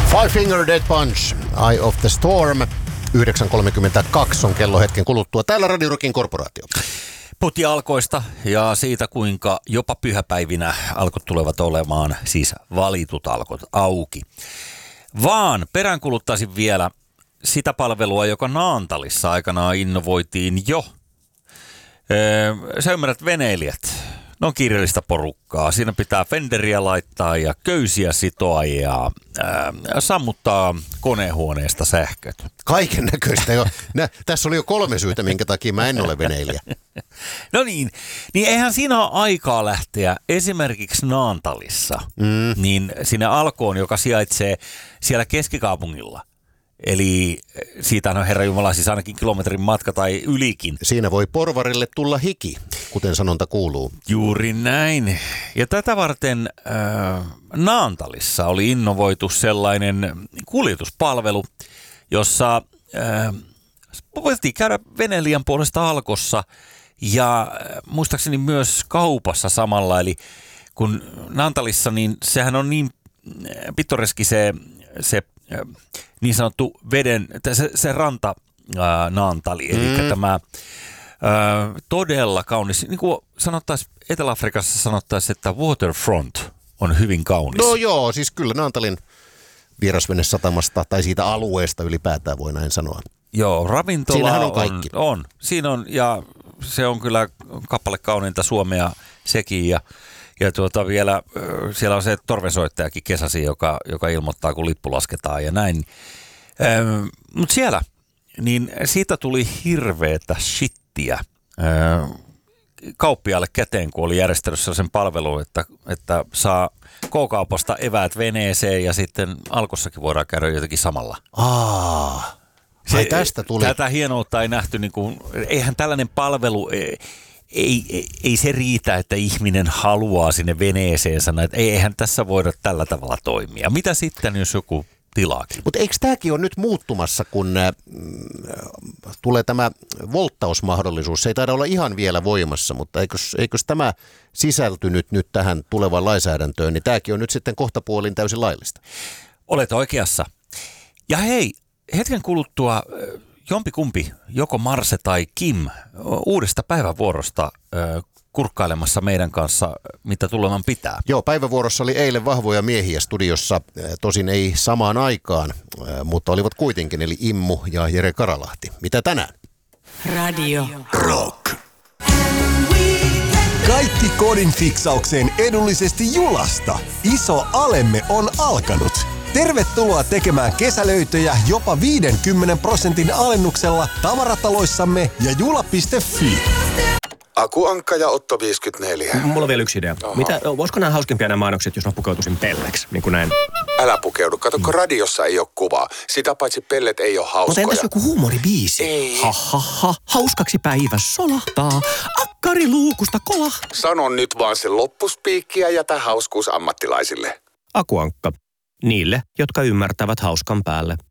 Five Finger Death Punch, Eye of the Storm. 9.32 on kello hetken kuluttua. Täällä Radio Rockin korporaatio. Puhuttiin alkoista ja siitä, kuinka jopa pyhäpäivinä alkot tulevat olemaan, siis valitut alkot, auki. Vaan peräänkuluttaisin vielä sitä palvelua, joka Naantalissa aikanaan innovoitiin jo. Sä ymmärrät, veneilijät. Ne on kirjallista porukkaa. Siinä pitää fenderiä laittaa ja köysiä sitoa ja sammuttaa konehuoneesta sähköt. Kaiken näköistä jo. Tässä oli jo 3 syytä, minkä takia mä en ole veneilijä. No niin eihän siinä ole aikaa lähteä esimerkiksi Naantalissa, niin sinne Alkoon, joka sijaitsee siellä keskikaupungilla. Eli siitä on herranjumala siis ainakin kilometrin matka tai ylikin. Siinä voi porvarille tulla hiki, kuten sanonta kuuluu. Juuri näin. Ja tätä varten Naantalissa oli innovoitu sellainen kuljetuspalvelu, jossa voitiin käydä veneilijän puolesta Alkossa ja muistaakseni myös kaupassa samalla. Eli kun Naantalissa, niin sehän on niin pittoreski se niin sanottu veden, se ranta Naantali, eli tämä todella kaunis, niin kuin sanottaisiin, Etelä-Afrikassa sanottaisiin, että waterfront on hyvin kaunis. No joo, siis kyllä Naantalin vierasvenesatamasta tai siitä alueesta ylipäätään voi näin sanoa. Joo, ravintola siinähän on kaikki. On. Siinä on, ja se on kyllä kappale kauniinta Suomea sekin, ja vielä siellä on se torvensoittajakin kesäsi, joka ilmoittaa, kun lippu lasketaan ja näin. Mutta siellä, niin siitä tuli hirveätä shittiä kauppiaalle käteen, kun oli järjestänyt sellaisen palvelun, että saa K-kaupasta eväät veneeseen ja sitten Alkossakin voidaan käydä jotenkin samalla. Tästä tuli. Tätä hienoutta ei nähty, niin kuin, eihän tällainen palvelu... Ei se riitä, että ihminen haluaa sinne veneeseensä. Eihän tässä voida tällä tavalla toimia. Mitä sitten, jos joku tilaakin? Mutta eikö tämäkin ole nyt muuttumassa, kun tulee tämä volttausmahdollisuus? Se ei taida olla ihan vielä voimassa, mutta eikös tämä sisältynyt nyt tähän tulevaan lainsäädäntöön, niin tämäkin on nyt sitten kohtapuolin täysin laillista. Olet oikeassa. Ja hei, hetken kuluttua... Jompikumpi, joko Marse tai Kim, uudesta päivävuorosta kurkkailemassa meidän kanssa, mitä tuleman pitää. Joo, päivävuorossa oli eilen vahvoja miehiä studiossa, tosin ei samaan aikaan, mutta olivat kuitenkin, eli Immu ja Jere Karalahti. Mitä tänään? Radio Rock. Kaikki kodin fiksaukseen edullisesti Julasta. Iso alemme on alkanut. Tervetuloa tekemään kesälöitöjä jopa 50% alennuksella tavarataloissamme ja jula.fi. Aku Ankka ja Otto 54. Mulla on vielä yksi idea. Voisiko nämä hauskimpia nämä mainokset, jos mä pukeutuisin pelleksi? Niin kuin näin. Älä pukeudu. Kato, kun radiossa ei ole kuvaa. Sitä paitsi pellet ei ole hauskoja. Mutta entäs joku huumoribiisi? Ei. Ha. Hauskaksi päivä solahtaa. Akkari luukusta kolahtaa. Sano nyt vaan se loppuspiikki ja jätä hauskuus ammattilaisille. Aku Ankka. Niille, jotka ymmärtävät hauskan päälle.